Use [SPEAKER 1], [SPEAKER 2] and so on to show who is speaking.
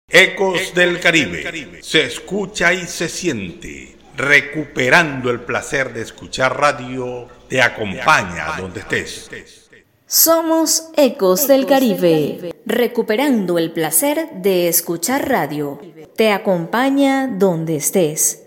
[SPEAKER 1] Ecos del Caribe, se escucha y se siente, recuperando el placer de escuchar radio, te acompaña donde estés.
[SPEAKER 2] Somos Ecos del Caribe, recuperando el placer de escuchar radio, te acompaña donde estés.